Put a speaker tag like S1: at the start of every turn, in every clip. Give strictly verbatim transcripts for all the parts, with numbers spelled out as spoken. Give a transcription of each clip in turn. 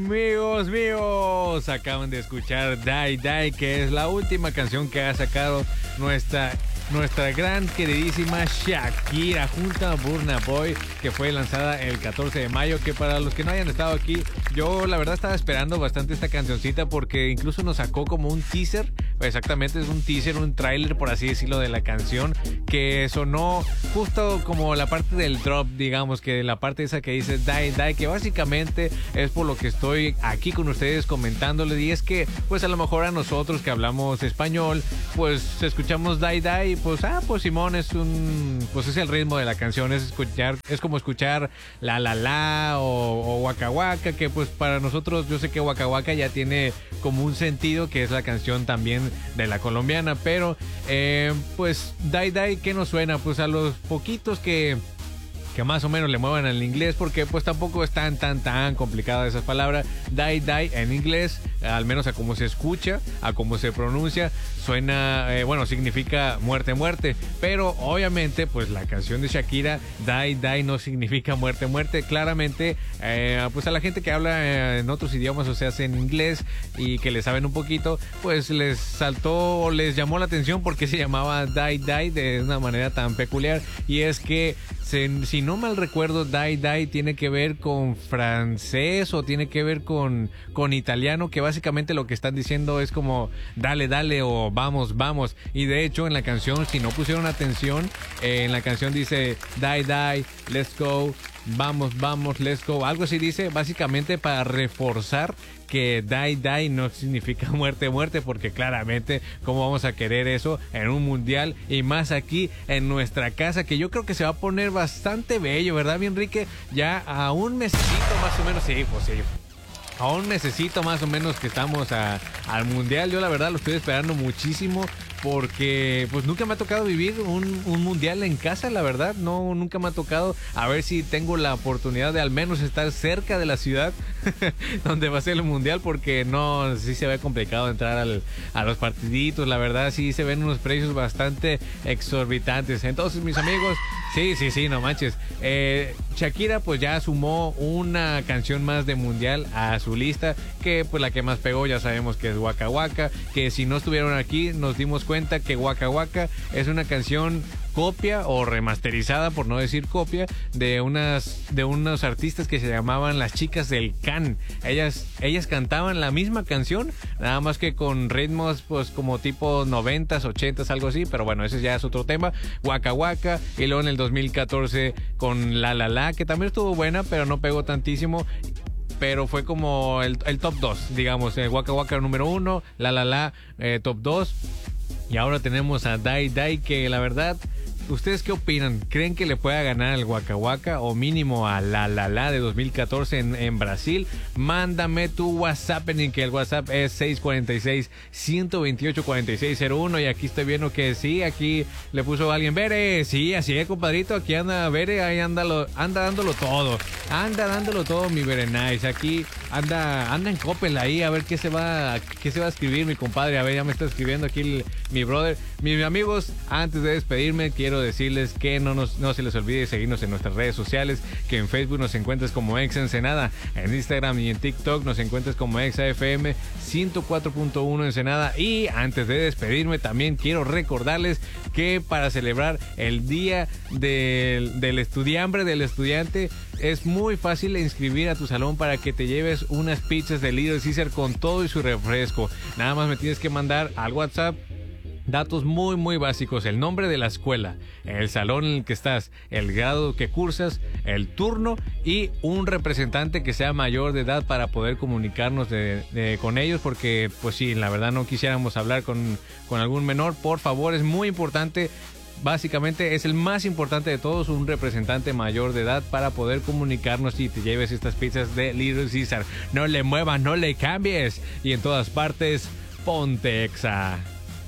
S1: Amigos míos, acaban de escuchar Die Die, que es la última canción que ha sacado nuestra nuestra gran queridísima Shakira junto a Burna Boy, que fue lanzada el catorce de mayo, que para los que no hayan estado aquí, yo la verdad estaba esperando bastante esta cancioncita porque incluso nos sacó como un teaser, exactamente es un teaser, un tráiler por así decirlo de la canción, que sonó justo como la parte del drop, digamos, que la parte esa que dice Die Die, que básicamente es por lo que estoy aquí con ustedes comentándoles, y es que pues a lo mejor a nosotros que hablamos español, pues escuchamos Die Die, pues ah, pues Simón es un, pues es el ritmo de la canción, es escuchar, es como escuchar La La La o, o Waka Waka, que pues para nosotros, yo sé que Waka Waka ya tiene como un sentido, que es la canción también de la colombiana, pero eh, pues Die Die, ¿qué nos suena? Pues a los poquitos que que más o menos le muevan al inglés, porque pues tampoco es tan tan tan complicada esa palabra. Die Die en inglés, al menos a cómo se escucha, a cómo se pronuncia, suena, eh, bueno, significa muerte muerte, pero obviamente pues la canción de Shakira, Die Die, no significa muerte muerte. Claramente eh, pues a la gente que habla eh, en otros idiomas, o sea, en inglés, y que le saben un poquito, pues les saltó o les llamó la atención porque se llamaba Die Die de una manera tan peculiar, y es que se, si no mal recuerdo, Die Die tiene que ver con francés o tiene que ver con, con italiano, que básicamente lo que están diciendo es como dale, dale o vamos, vamos. Y de hecho en la canción, si no pusieron atención, eh, en la canción dice Die Die, let's go, vamos, vamos, let's go. Algo así dice, básicamente para reforzar que Die Die no significa muerte muerte, porque claramente cómo vamos a querer eso en un mundial, y más aquí en nuestra casa, que yo creo que se va a poner bastante bello, ¿verdad, mi Enrique? Ya a un mesecito más o menos, sí, pues sí, a un mesecito más o menos que estamos a, al mundial. Yo la verdad lo estoy esperando muchísimo, porque pues nunca me ha tocado vivir un, un mundial en casa, la verdad, no, nunca me ha tocado. A ver si tengo la oportunidad de al menos estar cerca de la ciudad donde va a ser el mundial, porque no, sí se ve complicado entrar al, a los partiditos, la verdad sí se ven unos precios bastante exorbitantes. Entonces, mis amigos, sí, sí, sí, no manches, eh, Shakira pues ya sumó una canción más de mundial a su lista, que pues la que más pegó ya sabemos que es Waka Waka, que si no estuvieron aquí nos dimos cuenta que Waka Waka es una canción copia o remasterizada, por no decir copia, de unas de unos artistas que se llamaban las Chicas del Can. Ellas ellas cantaban la misma canción, nada más que con ritmos pues como tipo noventas, ochentas, algo así, pero bueno, ese ya es otro tema. Waka Waka, y luego en el dos mil catorce con La La La, que también estuvo buena, pero no pegó tantísimo, pero fue como el, el top dos, digamos, eh, Waka Waka número uno, La La La eh, top dos, y ahora tenemos a Die Die, que la verdad, ¿ustedes qué opinan? ¿Creen que le pueda ganar al Waka Waka o mínimo a La La La de dos mil catorce en, en Brasil? Mándame tu WhatsApp, en que el WhatsApp es seis cuatro seis, uno dos ocho, cuatro seis cero uno, y aquí estoy viendo que sí, aquí le puso alguien Bere, sí, así es, compadrito, aquí anda Bere, ahí anda, lo, anda dándolo todo, anda dándolo todo mi Bere Nice, aquí anda anda en Coppel ahí, a ver qué se va qué se va a escribir mi compadre, a ver, ya me está escribiendo aquí el, mi brother. Mis amigos, antes de despedirme, quiero decirles que no, nos, no se les olvide seguirnos en nuestras redes sociales, que en Facebook nos encuentras como Exa Ensenada, en Instagram y en TikTok nos encuentras como Exa F M ciento cuatro punto uno Ensenada. Y antes de despedirme, también quiero recordarles que para celebrar el día del, del estudiambre, del estudiante, es muy fácil inscribir a tu salón para que te lleves unas pizzas de Little Caesar con todo y su refresco. Nada más me tienes que mandar al WhatsApp datos muy muy básicos: el nombre de la escuela, el salón en el que estás, el grado que cursas, el turno y un representante que sea mayor de edad para poder comunicarnos de, de, con ellos, porque pues sí, la verdad no quisiéramos hablar con, con algún menor. Por favor, es muy importante. Básicamente es el más importante de todos, un representante mayor de edad para poder comunicarnos y te lleves estas pizzas de Little Caesar. No le muevas, no le cambies, y en todas partes, ponte Exa.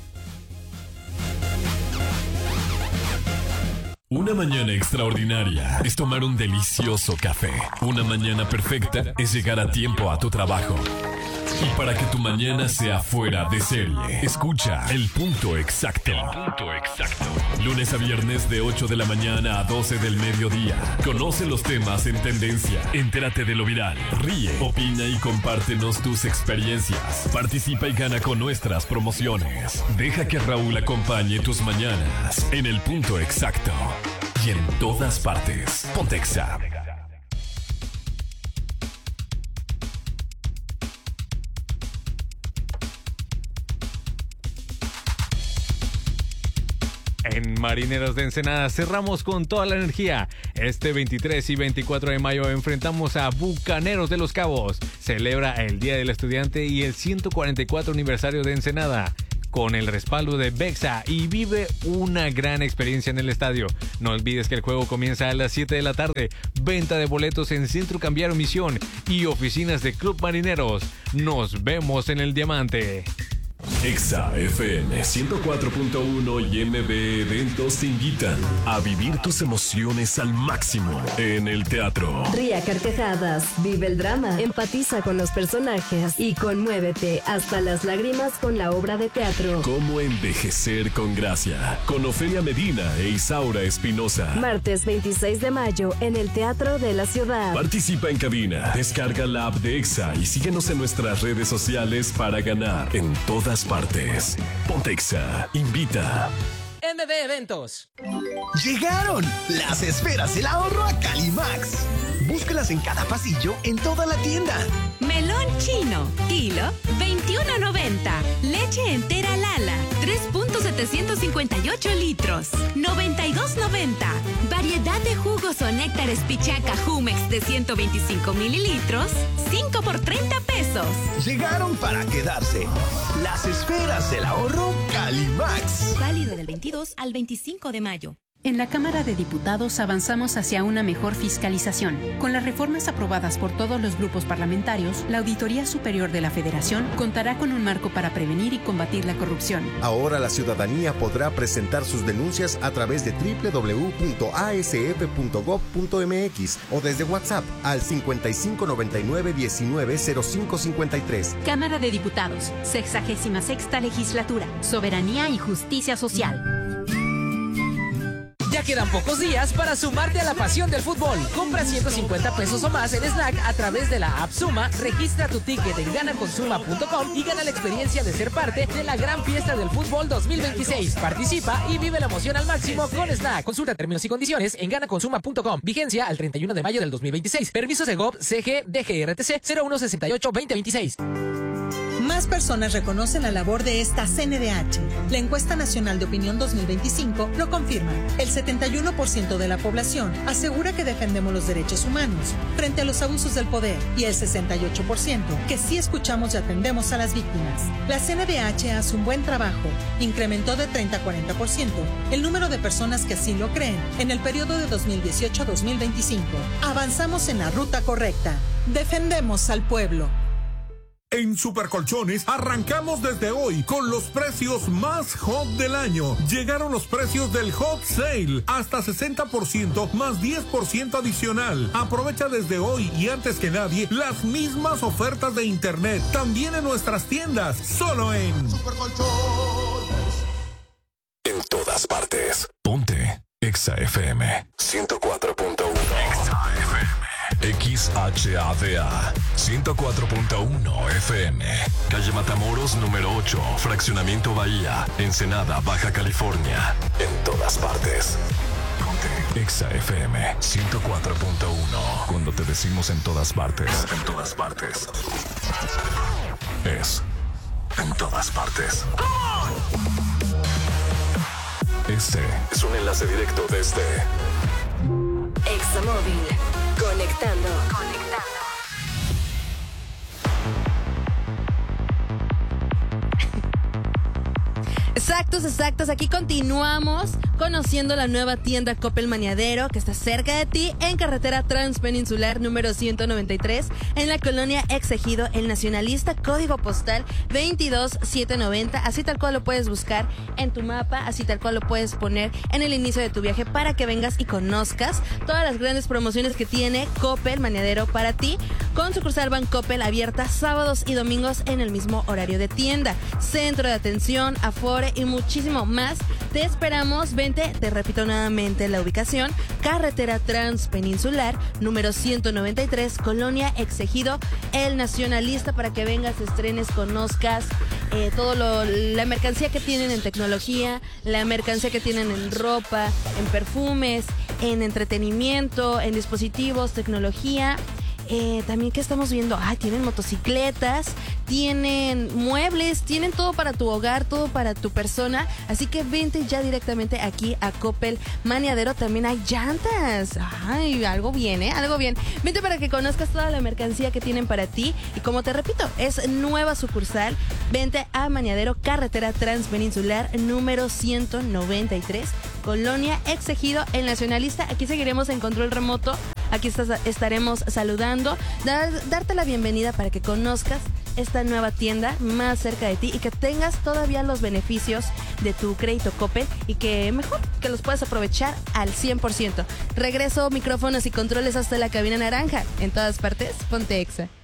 S2: Una mañana extraordinaria es tomar un delicioso café. Una mañana perfecta es llegar a tiempo a tu trabajo. Y para que tu mañana sea fuera de serie, escucha El Punto Exacto. El Punto Exacto. Lunes a viernes de ocho de la mañana a doce del mediodía. Conoce los temas en tendencia. Entérate de lo viral. Ríe, opina y compártenos tus experiencias. Participa y gana con nuestras promociones. Deja que Raúl acompañe tus mañanas en El Punto Exacto. Y en todas partes. Ponte Exa.
S1: En Marineros de Ensenada cerramos con toda la energía. Este veintitrés y veinticuatro de mayo enfrentamos a Bucaneros de Los Cabos. Celebra el Día del Estudiante y el ciento cuarenta y cuatro aniversario de Ensenada. Con el respaldo de Bexa y vive una gran experiencia en el estadio. No olvides que el juego comienza a las siete de la tarde. Venta de boletos en Centro Cambiario Misión y oficinas de Club Marineros. Nos vemos en el Diamante.
S2: Exa F M ciento cuatro punto uno y M B Eventos te invitan a vivir tus emociones al máximo en el teatro.
S3: Ríe a carcajadas, vive el drama, empatiza con los personajes y conmuévete hasta las lágrimas con la obra de teatro.
S2: Cómo envejecer con gracia, con Ofelia Medina e Isaura Espinosa.
S3: Martes veintiséis de mayo en el Teatro de la Ciudad.
S2: Participa en cabina, descarga la app de Exa y síguenos en nuestras redes sociales para ganar en todas partes. Ponte Exa, invita.
S4: M B Eventos.
S5: Llegaron las esferas del ahorro a Calimax. Búscalas en cada pasillo en toda la tienda.
S6: Melón chino, kilo, veintiuno noventa. Leche entera Lala, tres punto setecientos cincuenta y ocho litros, noventa y dos noventa. Variedad de jugos o néctares Pichaca Jumex de ciento veinticinco mililitros, cinco por treinta pesos.
S5: Llegaron para quedarse. Las esferas del ahorro Calimax.
S6: Válido del veintidós al veinticinco de mayo.
S7: En la Cámara de Diputados avanzamos hacia una mejor fiscalización. Con las reformas aprobadas por todos los grupos parlamentarios, la Auditoría Superior de la Federación contará con un marco para prevenir y combatir la corrupción.
S8: Ahora la ciudadanía podrá presentar sus denuncias a través de doble u doble u doble u punto a s f punto gob punto m x o desde WhatsApp al cincuenta y cinco noventa y nueve diecinueve cero cinco cincuenta y tres.
S7: Cámara de Diputados, sexagésima sexta legislatura, soberanía y justicia social.
S4: Ya quedan pocos días para sumarte a la pasión del fútbol. Compra ciento cincuenta pesos o más en snack a través de la app Suma, registra tu ticket en gana consuma punto com y gana la experiencia de ser parte de la gran fiesta del fútbol dos mil veintiséis. Participa y vive la emoción al máximo con Snack. Consulta términos y condiciones en gana consuma punto com. Vigencia al treinta y uno de mayo del dos mil veintiséis. Permiso Segov C G D G R T C cero uno sesenta y ocho veinte veintiséis.
S9: Más personas reconocen la labor de esta C N D H. La encuesta nacional de opinión dos mil veinticinco lo confirma. El setenta y uno por ciento de la población asegura que defendemos los derechos humanos frente a los abusos del poder y el sesenta y ocho por ciento que sí escuchamos y atendemos a las víctimas. La C N D H hace un buen trabajo. Incrementó de treinta a cuarenta por ciento el número de personas que así lo creen en el periodo de dos mil dieciocho a dos mil veinticinco. Avanzamos en la ruta correcta. Defendemos al pueblo.
S10: En Supercolchones arrancamos desde hoy con los precios más hot del año. Llegaron los precios del Hot Sale, hasta sesenta por ciento más diez por ciento adicional. Aprovecha desde hoy y antes que nadie las mismas ofertas de internet, también en nuestras tiendas, solo en Supercolchones.
S2: En todas partes. Ponte Exa F M ciento cuatro punto uno. Exa F M. X H A D A ciento cuatro punto uno F M. Calle Matamoros número ocho, Fraccionamiento Bahía, Ensenada, Baja California. En todas partes. Ponte Exa F M ciento cuatro punto uno. Cuando te decimos en todas partes, en todas partes, es en todas partes. Este es un enlace directo desde
S3: Examóvil. Conectando. Conectando.
S11: Exactos, exactos. Aquí continuamos conociendo la nueva tienda Coppel Maniadero que está cerca de ti en carretera transpeninsular número ciento noventa y tres en la colonia Exegido El Nacionalista, código postal veintidós mil setecientos noventa. Así tal cual lo puedes buscar en tu mapa, así tal cual lo puedes poner en el inicio de tu viaje para que vengas y conozcas todas las grandes promociones que tiene Coppel Maniadero para ti, con sucursal Bancoppel abierta sábados y domingos en el mismo horario de tienda. Centro de atención, afore y muchísimo más. Te esperamos, vente, te repito nuevamente la ubicación, carretera transpeninsular, número ciento noventa y tres, Colonia Exegido, El Nacionalista, para que vengas, estrenes, conozcas eh, todo lo, la mercancía que tienen en tecnología, la mercancía que tienen en ropa, en perfumes, en entretenimiento, en dispositivos, tecnología. Eh, también que estamos viendo, ah, tienen motocicletas, tienen muebles, tienen todo para tu hogar, todo para tu persona, así que vente ya directamente aquí a Coppel Maniadero. También hay llantas, ay, algo bien, ¿eh? Algo bien. Vente para que conozcas toda la mercancía que tienen para ti y como te repito, es nueva sucursal, vente a Maniadero, carretera transpeninsular número ciento noventa y tres, Colonia Exegido, El Nacionalista. Aquí seguiremos en control remoto. Aquí estás, estaremos saludando, dar, darte la bienvenida para que conozcas esta nueva tienda más cerca de ti y que tengas todavía los beneficios de tu crédito Coppel y que mejor que los puedas aprovechar al cien por ciento. Regreso micrófonos y controles hasta la cabina naranja. En todas partes, ponte Exa.